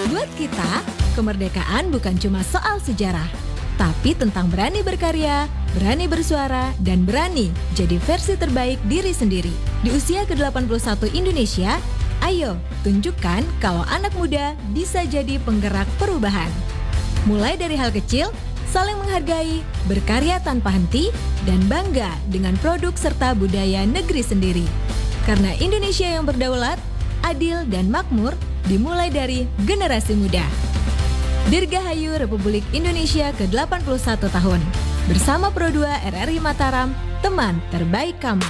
Buat kita, kemerdekaan bukan cuma soal sejarah, tapi tentang berani berkarya, berani bersuara, dan berani jadi versi terbaik diri sendiri. Di usia ke-81 Indonesia, ayo tunjukkan kalau anak muda bisa jadi penggerak perubahan. Mulai dari hal kecil, saling menghargai, berkarya tanpa henti, dan bangga dengan produk serta budaya negeri sendiri. Karena Indonesia yang berdaulat, adil, dan makmur dimulai dari generasi muda. Dirgahayu Republik Indonesia ke-81 tahun. Bersama Pro 2 RRI Mataram, teman terbaik kamu.